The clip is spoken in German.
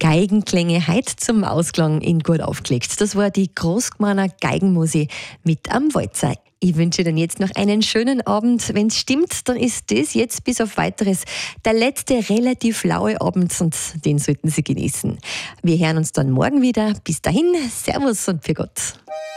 Geigenklänge heute zum Ausklang in gut aufgelegt. Das war die Großgmeiner Geigenmusik mit am Walzer. Ich wünsche Ihnen jetzt noch einen schönen Abend. Wenn es stimmt, dann ist das jetzt bis auf Weiteres der letzte relativ laue Abend und den sollten Sie genießen. Wir hören uns dann morgen wieder. Bis dahin, Servus und für Gott.